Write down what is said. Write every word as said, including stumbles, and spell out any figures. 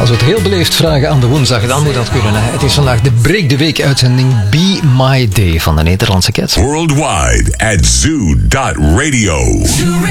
Als we het heel beleefd vragen aan de woensdag, dan moet dat kunnen. Hè. Het is vandaag de Break the Week uitzending Be My Day van de Nederlandse Cats. Worldwide at zoo dot radio.